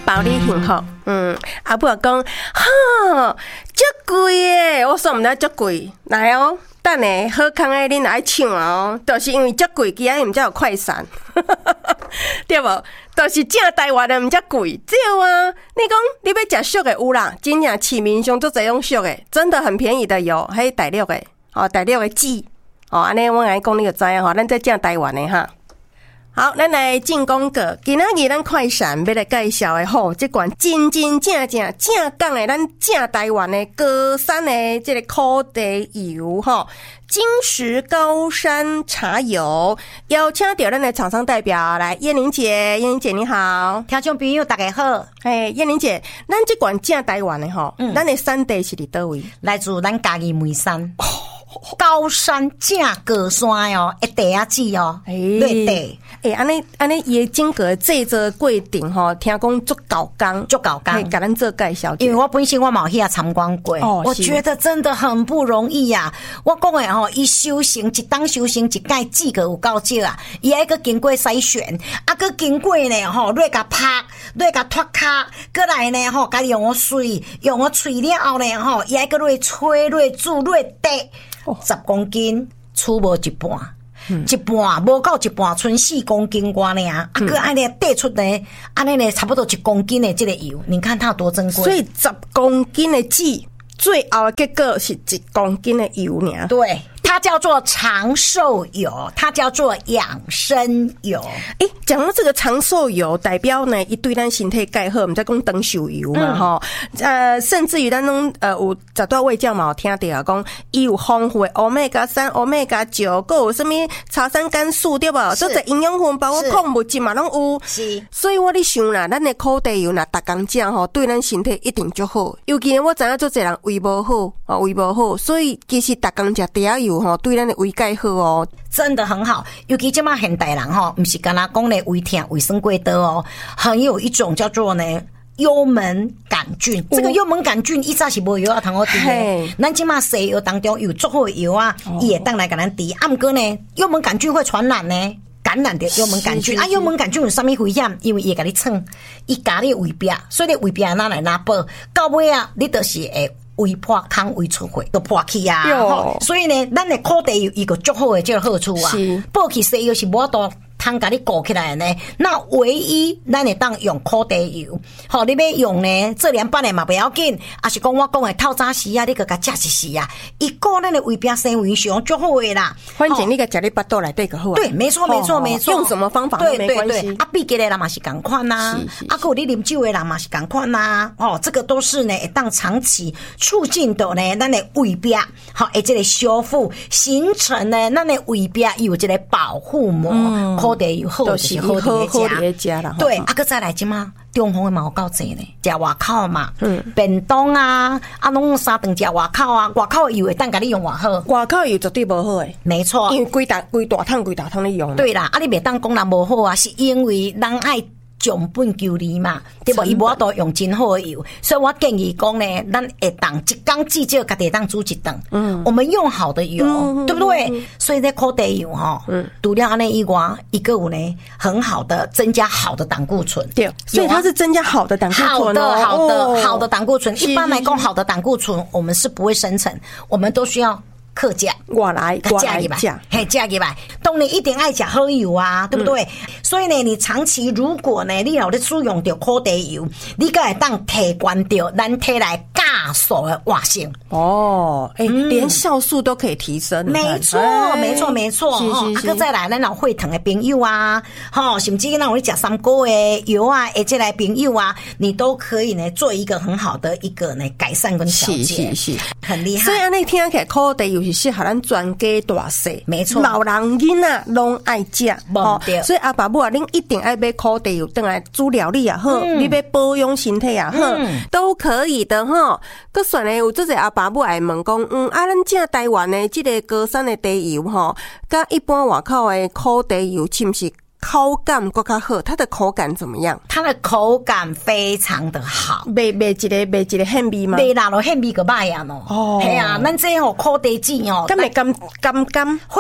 包你幸福。阿母讲，哈，足贵耶！我说毋知足贵，来哦，等下好康的恁来抢哦，就是因为足贵，其他毋才有快闪，对无？就是正台湾的毋才贵，对啊！你讲你要食俗的有啦，真正市面上做这种俗的，真的很便宜的有，还有大陆的哦，大陆的籽哦，安尼我来讲你就知影吼，咱这正台湾的哈。好，咱来进广告。今仔日咱快闪要来介绍的吼，这款真正港的咱正台湾的高山的这个苦茶油吼，金石高山茶油，邀请到咱的厂商代表来，燕玲姐你好， 听众朋友大家好。 嘿，燕玲姐，咱这款正台湾的吼，咱的产地是伫倒位？ 来自咱家己梅山。高山正高山哦，一地啊子哦，对地， 安尼伊的整个制作过程吼，听讲足高工，甲咱做介绍。 因为我本身我冇遐参观过，我觉得真的很不容易呀。我讲的吼，伊修行一当修行一盖资格有够少啊，伊还个经过筛选，个经过呢吼，落甲拍，落甲脱壳，过来呢吼，家己用我水，用我吹了后呢吼，伊还个落吹，落煮，落滴。10公斤，出无一半，一半无够一半，剩4公斤多呢。个安尼带出呢，安尼呢差不多1公斤的这个油，你看它有多珍贵。 所以10公斤的籽，最后的结果是1公斤的油呢。 对。它叫做长寿油，它叫做养生油。 讲到这个长寿油，代表呢，伊对咱身体介好，我们在讲长寿油嘛，吼、甚至于咱拢有十多位教嘛有听到讲，伊有丰富的Omega 3、Omega 9，还有什么草酸甘素，对吧？所以营养分包括矿物质嘛拢有。 是， 所以我咧想啦，咱的苦茶油若逐工食吼，对咱身体一定足好。尤其我知影做侪人胃无好，胃无好，所以其实逐工食茶油。对咱的胃介好哦， 真的很好。尤其这嘛现代人吼，不是干那讲呢胃痛、胃酸过多哦，很有一种叫做呢幽门杆菌。这个幽门杆菌以前是无药啊，通好治的。咱这嘛西药当中有足好的药啊，伊会当来甲咱治。不过呢，幽门杆菌会传染呢。感染的幽门杆菌幽门杆菌有啥物危险？因为伊会甲你蹭，伊夹你胃壁，所以你胃壁哪来哪爆？到尾啊，你就是会胃破空、胃出血都破去啊！所以呢，咱的苦茶油伊个足好的这个好处啊，爆去西药是无法度通甲你顾起来呢。那唯一咱会当用苦茶油，好，你要用呢做凉拌的嘛不要紧，还是讲我讲的透早时啊，你个甲食一时啊，伊顾咱的胃壁纤维上足好的啦。 反正你个食你巴肚内底就好啊。 对，没错。 用什么方法都没关系。 啊，闭结的人嘛是同款呐，啊，有你啉酒的人嘛是同款呐。这个都是呢会当长期促进到呢咱的胃壁，好，这个修复形成呢咱的胃壁有这个保护膜。苦茶油好就是好伫食啦，对，个再来即嘛，中风的嘛有够济呢，食外口嘛，便当啊，拢用三顿食外口啊，外口的油会当甲你用偌好， 外口油绝对无好诶， 没错， 因为规大桶咧用， 对啦，你袂当讲人无好啊，是因为人爱重本求利嘛，对不？伊无法度用真好的油，所以我建议讲呢，咱会当一缸至少家己当煮一顿。我们用好的油，对不对？所以在苦茶油哈，除了安尼以外，一个有呢很好的增加好的胆固醇。 对，所以它是增加好的胆固醇好的胆固醇。一般来讲，好的胆固醇我们是不会生成，我们都需要。客家我来讲，嘿，嫁给来，当然一定爱食好油啊，对不对？所以呢，你长期如果呢，你有咧使用到苦茶油，你个会当提高到咱体内酵素的活性。 连酵素都可以提升。 没错。个再来，咱有血糖的朋友啊，甚至咱有咧食三高的油啊，这类朋友啊，你都可以呢做一个很好的一个呢改善跟调节，是很厉害。 所以安尼听起来苦茶油是适合咱全家大细， 没错， 老人囡仔拢爱食，所以阿爸母啊，恁一定爱买苦茶油，等来煮料理也好，你要保养身体也好，都可以的吼。佮算咧有这个阿爸母爱问讲，咱正台湾的这个高山的茶油吼，甲一般外口的苦茶油是不是口感更较好？它的口感怎么样？ 它的口感非常的好， 袂一个很味吗？ 袂啦，很味个歹啊喏。系啊，咱这苦茶籽哦， 甘会甘会。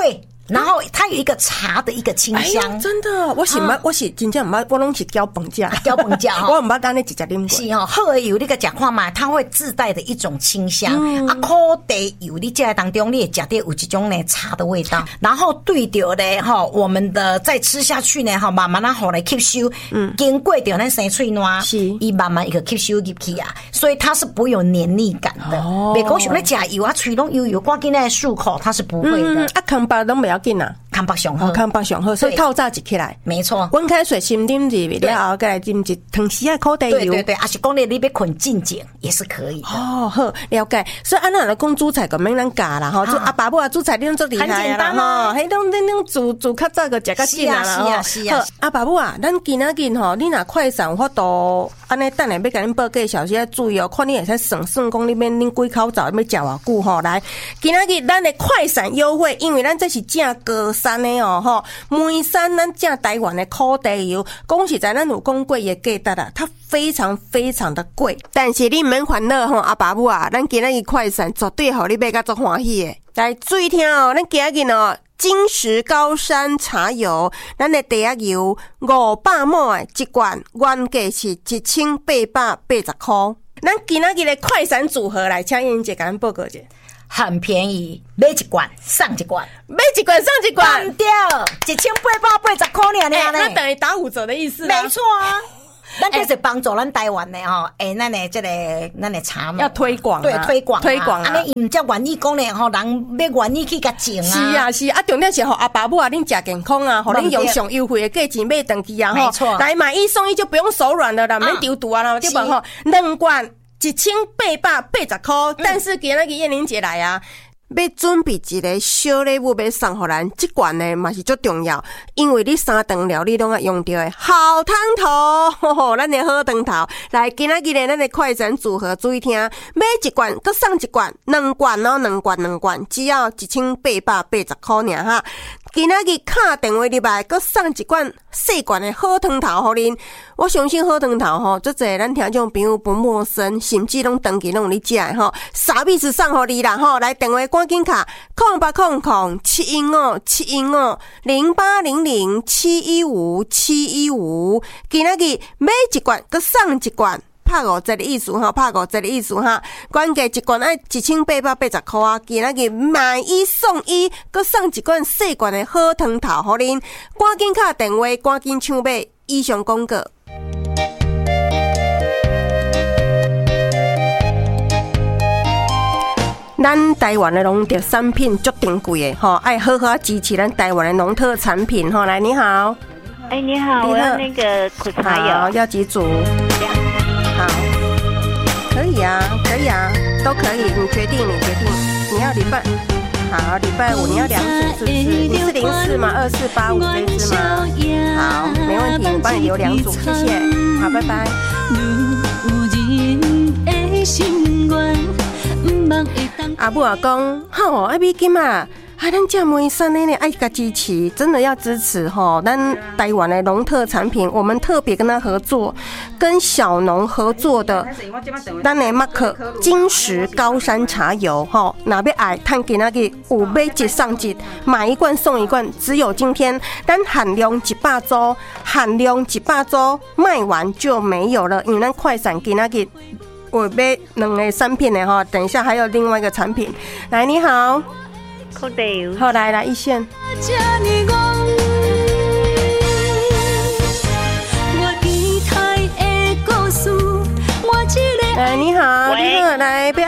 然后它有一个茶的一个清香， 真的，我是真正唔捌，我拢是搅饭食， 搅饭食我唔捌单你直接啉过。 是哦，好的油你个食看嘛，它会自带的一种清香。苦茶油你食当中，你会食到有这种呢茶的味道，然后对着咧我们的再吃下去呢慢慢互来吸收，经过着咱生喙烂，是伊慢慢一个吸收入去啊，所以它是不会有黏腻感的。袂讲像咧食油啊，喙拢油，赶紧来漱口，它是不会的。 空白拢袂要紧啊， 空白上好， 空白上好，所以透早一起来， 没错。 温开水先啉入了后，再来啉一汤匙啊苦茶油。 对，还是讲你要困进前也是可以的。 哦，好了解。所以安那来讲煮菜，就免咱教啦吼。阿爸母啊煮菜，你拢做厉害啦吼。迄种恁煮较早个食较紧啦。是啊。阿爸母啊，咱今仔日吼，你若快闪有法度，安尼等下要甲恁报价小时注意哦，看你会使算讲你免恁几口罩要食偌久吼。来，今仔日咱的快闪优惠，因为咱这是正高山的哦吼，梅山咱正台湾的苦茶油，讲实在咱有讲过也价值啦，它非常非常的贵，但是你唔免烦恼吼，阿爸母啊，咱今仔日快闪绝对互你买甲足欢喜的。来注意听哦，咱今仔日哦，金石高山茶油，咱的茶油500毫的一罐，原价是1880块。咱今仔日的快闪组合来，请英姐甲咱报告者。 很便宜，买一罐送一罐， 买一罐送一罐， 对，1880块尔呢， 那等于打5折的意思啊。 没错啊。咱就是帮助咱台湾的咱的这个咱的茶嘛， 要推广， 对，推广啊。 安尼伊唔只愿意讲咧人要愿意去甲种啊。是啊，重点是阿爸母啊，恁食健康啊，互恁用上优惠的价钱买登记啊， 没错。 来买一送一就不用手软了啦，免丢毒啊啦，对吧？2罐1880块，但是今仔日燕玲姐来啊。要准备一个小礼物要送互咱，这罐呢嘛是最重要，因为你3顿料理拢要用到的好汤头，咱的好汤头。来，今仔日呢，咱的快闪组合，注意听，买一罐，佮送一罐，2罐哦，2罐，只要1880块尔哈。今仔日打电话入来，佮送一罐细罐的好汤头互恁。我相信好汤头吼，足侪咱听众朋友不陌生，甚至拢长期拢有咧食的吼。啥物事送互你啦吼？来电话赶紧卡0800-715-715，0800-715-715。今仔日买一罐，佮送一罐。拍50的意思哈，拍50的意思哈，原价一罐要1880块啊！今仔日买一送一，佮送一罐细罐的好汤头互恁，赶紧打电话，赶紧抢买。以上广告。咱台湾的农特产品足珍贵的吼，爱好好支持咱台湾的农特产品吼。来，你好， 你好，我要那个苦茶油， 要几组？好，可以啊，都可以，你决定，你要礼拜，好，礼拜5你要2组是不是？你是04吗？2485这一支吗？好，没问题，我帮你留2组，谢谢，好，拜拜。阿母啊讲，吼，爱美金啊。咱这梅山呢，爱个支持，真的要支持吼。咱台湾的农特产品，我们特别跟他合作，跟小农合作的，咱的马克金石高山茶油吼，哪边爱看给那个5买1送1，买1罐送1罐，只有今天，咱限量100组，卖完就没有了，因为咱快闪给那个我买2个产品的哈，等一下还有另外一个产品，来，你好。好，来一线。你好，来，